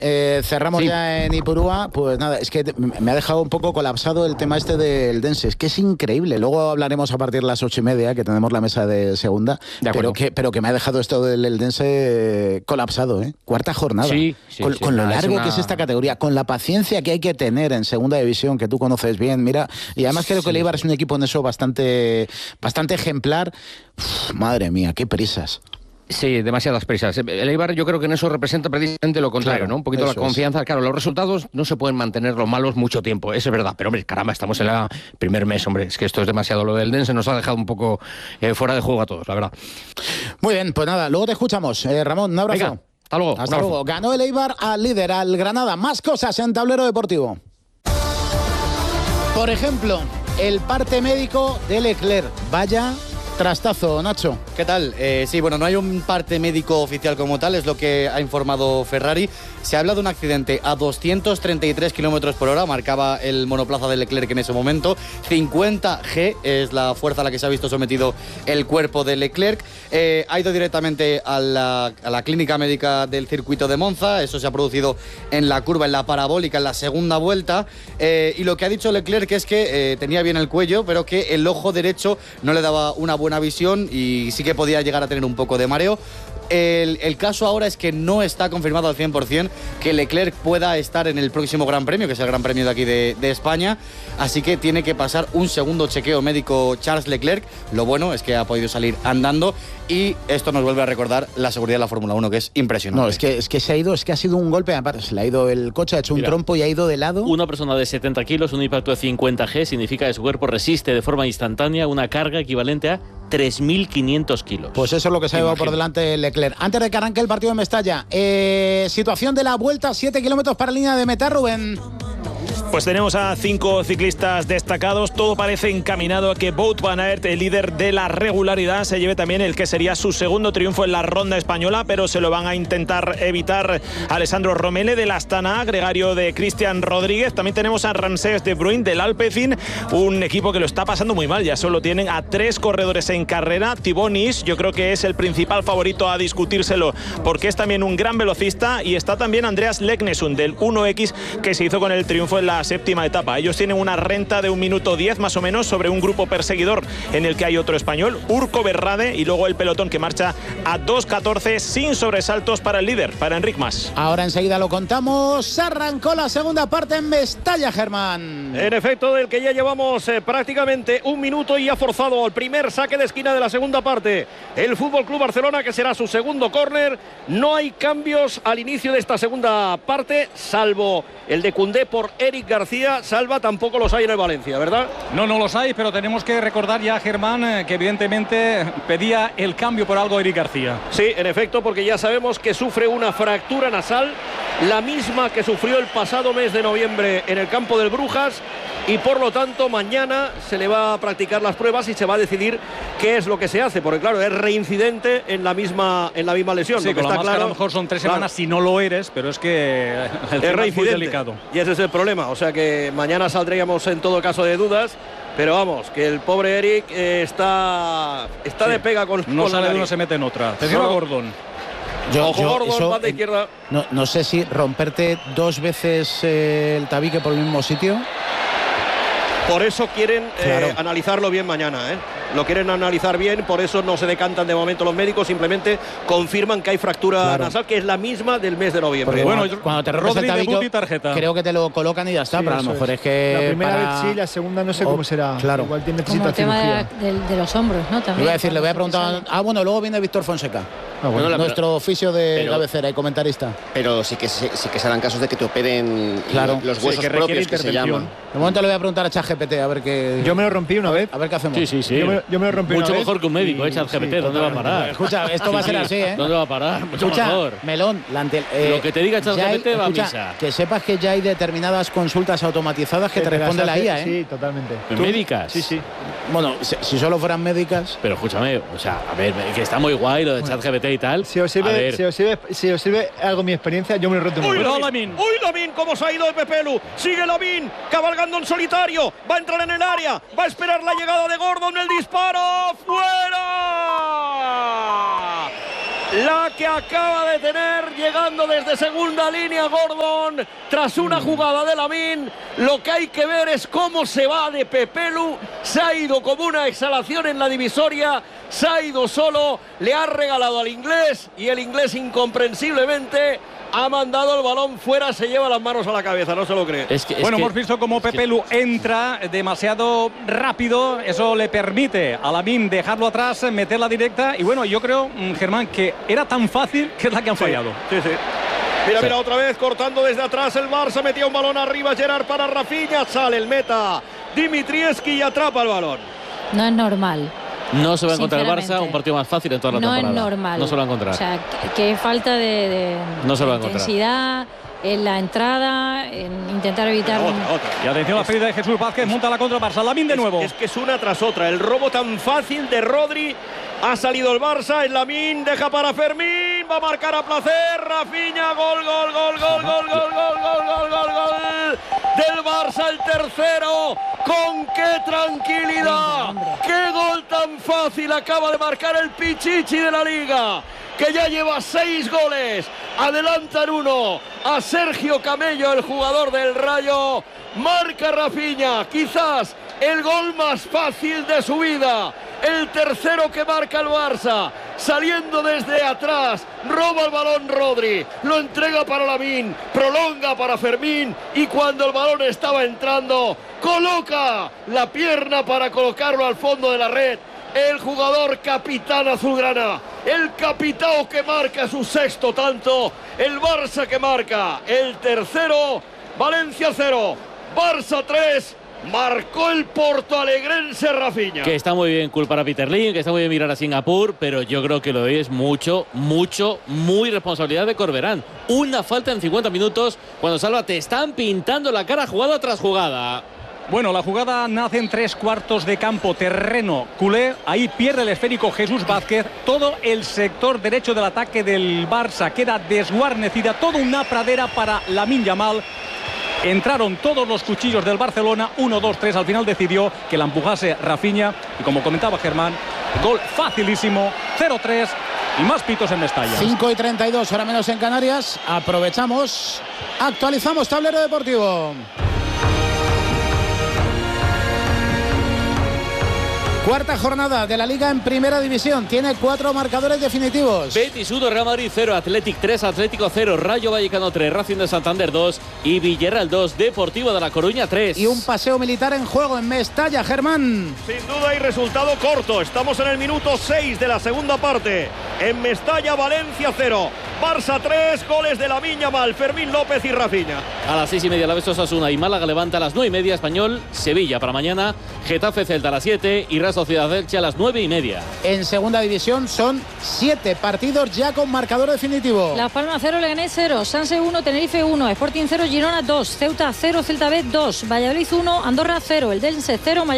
cerramos ya en Ipurúa. Pues nada, es que me ha dejado un poco colapsado el tema este del Dense. Es que es increíble. Luego hablaremos a partir de las 8:30, que tenemos la mesa de segunda. Pero que me ha dejado esto del Dense colapsado, ¿eh? Cuarta jornada. Sí, con lo largo que es esta categoría, con la paciencia que hay que tener en segunda división, que tú conoces bien, mira. Y además creo que el Eibar es un equipo en eso bastante ejemplar. Madre mía, qué prisas. Sí, demasiadas prisas. El Eibar yo creo que en eso representa precisamente lo contrario, ¿no? Un poquito la confianza. Claro, los resultados no se pueden mantener los malos mucho tiempo, eso es verdad. Pero, hombre, caramba, estamos en el primer mes, hombre. Es que esto es demasiado. Lo del Dense nos ha dejado un poco fuera de juego a todos, la verdad. Muy bien, pues nada, luego te escuchamos. Ramón, un abrazo. Venga, hasta luego. Hasta luego. Ganó el Eibar al líder, al Granada. Más cosas en Tablero Deportivo. Por ejemplo, el parte médico de Leclerc. Vaya trastazo, Nacho. ¿Qué tal? Sí, bueno, no hay un parte médico oficial como tal, es lo que ha informado Ferrari. Se habla de un accidente a 233 kilómetros por hora, marcaba el monoplaza de Leclerc en ese momento. 50 G es la fuerza a la que se ha visto sometido el cuerpo de Leclerc. Ha ido directamente a la clínica médica del circuito de Monza. Eso se ha producido en la curva, en la parabólica, en la segunda vuelta. Y lo que ha dicho Leclerc es que tenía bien el cuello, pero que el ojo derecho no le daba una buena visión y sí que podía llegar a tener un poco de mareo. El caso ahora es que no está confirmado al 100% que Leclerc pueda estar en el próximo Gran Premio, que es el Gran Premio de aquí de España, así que tiene que pasar un segundo chequeo médico Charles Leclerc. Lo bueno es que ha podido salir andando y esto nos vuelve a recordar la seguridad de la Fórmula 1, que es impresionante. No, es que ha sido un golpe, aparte se le ha ido el coche, ha hecho un trompo y ha ido de lado. Una persona de 70 kilos, un impacto de 50 G, significa que su cuerpo resiste de forma instantánea una carga equivalente a 3.500 kilos. Pues eso es lo que se ha llevado por delante Leclerc. Antes de que arranque el partido en Mestalla, situación de la vuelta, 7 kilómetros para línea de meta, Rubén. Pues tenemos a 5 ciclistas destacados. Todo parece encaminado a que Wout van Aert, el líder de la regularidad, se lleve también el que sería su segundo triunfo en la ronda española, pero se lo van a intentar evitar Alessandro Romele del Astana, gregario de Cristian Rodríguez. También tenemos a Ramsés de Bruyn del Alpecin, un equipo que lo está pasando muy mal. Ya solo tienen a 3 corredores en carrera. Thibaut Nice, yo creo que es el principal favorito a discutírselo, porque es también un gran velocista, y está también Andreas Leknesund del 1X, que se hizo con el triunfo en la séptima etapa. Ellos tienen una renta de 1 minuto 10 más o menos sobre un grupo perseguidor en el que hay otro español, Urco Berrade, y luego el pelotón que marcha a 2.14 sin sobresaltos para el líder, para Enric Mas. Ahora enseguida lo contamos. Arrancó la segunda parte en Mestalla, Germán. En efecto, del que ya llevamos prácticamente 1 minuto y ha forzado el primer saque de esquina de la segunda parte el Fútbol Club Barcelona, que será su segundo córner. No hay cambios al inicio de esta segunda parte, salvo el de Koundé por Eric García. Salva, tampoco los hay en el Valencia, ¿verdad? No los hay, pero tenemos que recordar ya, Germán, que evidentemente pedía el cambio por algo Eric García. Sí, en efecto, porque ya sabemos que sufre una fractura nasal, la misma que sufrió el pasado mes de noviembre en el campo del Brujas, y por lo tanto mañana se le va a practicar las pruebas y se va a decidir qué es lo que se hace, porque claro, es reincidente en la misma lesión. Sí, lo que con está la claro, a lo mejor son 3 semanas si no lo eres, pero es que el es reincidente, es muy delicado. Y ese es el problema, o sea que mañana saldríamos en todo caso de dudas, pero vamos, que el pobre Eric está de pega con no con sale la de uno, se mete en otra. Atención a Gordon. Gordon, banda izquierda. No sé si romperte 2 veces el tabique por el mismo sitio. Por eso quieren analizarlo bien mañana, Lo quieren analizar bien, por eso no se decantan de momento los médicos, simplemente confirman que hay fractura nasal, que es la misma del mes de noviembre. Porque bueno, cuando te rompes el tabique, creo que te lo colocan y ya está, pero a lo mejor es que... La primera vez sí, la segunda no sé cómo será. Claro. Igual necesita como el tema de los hombros, ¿no? También. Le voy a preguntar... Bueno, luego viene Víctor Fonseca, nuestro oficio de cabecera y comentarista. Pero sí que se dan casos de que te operen los huesos propios, que se llaman. De momento le voy a preguntar a ChatGPT a ver qué... Yo me lo rompí una vez. A ver qué hacemos. Sí. Yo me lo rompí mucho una mejor vez que un médico, ChatGPT. ¿Dónde va a parar? Escucha, esto va a ser así, ¿Dónde va a parar? Mucho escucha, mejor. Melón, lo que te diga ChatGPT va a misa. Que sepas que ya hay determinadas consultas automatizadas que te responde la IA, Sí, totalmente. ¿Médicas? Sí. Bueno, si solo fueran médicas... Pero escúchame, o sea, a ver, que está muy guay lo de ChatGPT y tal. Si os sirve algo mi experiencia, yo me lo roto. ¡Uy, Lamin! ¿Cómo se ha ido de Pepelu? Sigue Lamin, cabalgando en solitario. Va a entrar en el área, va a esperar la llegada de Gordon, el disparo, ¡fuera! La que acaba de tener, llegando desde segunda línea Gordon, tras una jugada de Lamine. Lo que hay que ver es cómo se va de Pepelu. Se ha ido como una exhalación en la divisoria, se ha ido solo, le ha regalado al inglés y el inglés incomprensiblemente ha mandado el balón fuera, se lleva las manos a la cabeza, no se lo cree. Hemos visto cómo Pepelu entra demasiado rápido, eso le permite a Lamine dejarlo atrás, meterla directa, y bueno, yo creo, Germán, que era tan fácil que es la que han fallado. Sí. Mira, otra vez cortando desde atrás el Barça, metía un balón arriba Gerard para Rafinha, sale el meta Dimitrievski y atrapa el balón. No es normal. No se va a encontrar el Barça un partido más fácil en toda la temporada. No es normal. No se lo va a encontrar. O sea, que falta de no se lo va a encontrar. Intensidad en la entrada, en intentar evitar... Y atención a la pérdida de Jesús Vázquez, monta la contra Barça. Lamine de nuevo. Es que es una tras otra. El robo tan fácil de Rodri. Ha salido el Barça, el Lamine deja para Fermín, va a marcar a placer, Rafinha, gol del Barça, el tercero. Con qué tranquilidad, qué gol tan fácil acaba de marcar el Pichichi de la Liga, que ya lleva 6 goles, adelantan uno a Sergio Camello, el jugador del Rayo. Marca Rafinha, quizás el gol más fácil de su vida, el tercero que marca el Barça, saliendo desde atrás, roba el balón Rodri, lo entrega para Lamine, prolonga para Fermín y cuando el balón estaba entrando, coloca la pierna para colocarlo al fondo de la red. El jugador capitán azulgrana, el capitán que marca su 6º tanto, el Barça que marca el tercero, Valencia 0, Barça 3, marcó el portoalegrense Rafinha. Que está muy bien culpar a Peter Lim, que está muy bien mirar a Singapur, pero yo creo que lo es muy responsabilidad de Corberán. Una falta en 50 minutos cuando Salva te están pintando la cara jugada tras jugada. Bueno, la jugada nace en 3/4 de campo, terreno culé. Ahí pierde el esférico Jesús Vázquez. Todo el sector derecho del ataque del Barça queda desguarnecida. Toda una pradera para Lamine Yamal. Entraron todos los cuchillos del Barcelona. 1, 2, 3. Al final decidió que la empujase Rafinha. Y como comentaba Germán, gol facilísimo. 0-3. Y más pitos en Mestalla. 5:32, hora menos en Canarias. Aprovechamos. Actualizamos tablero deportivo. Cuarta jornada de la Liga en Primera División. Tiene 4 marcadores definitivos. Betis 1, Real Madrid 0, Athletic 3, Atlético 0, Rayo Vallecano 3, Racing de Santander 2 y Villarreal 2, Deportivo de La Coruña 3. Y un paseo militar en juego en Mestalla, Germán. Sin duda hay resultado corto. Estamos en el minuto 6 de la segunda parte. En Mestalla, Valencia 0, Barça 3, goles de Lamine Yamal, Fermín López y Rafinha. A las 6:30 la Betis Osasuna y Málaga Levante a las 9:30, Español Sevilla para mañana, Getafe Celta a las 7 y Real Sociedad Elche a las 9:30. En segunda división son 7 partidos ya con marcador definitivo. Las Palmas 0, Leganés 0, Sanse 1, Tenerife 1, Sporting 0, Girona 2, Ceuta 0, Celta B 2, Valladolid 1, Andorra 0, Eldense 0,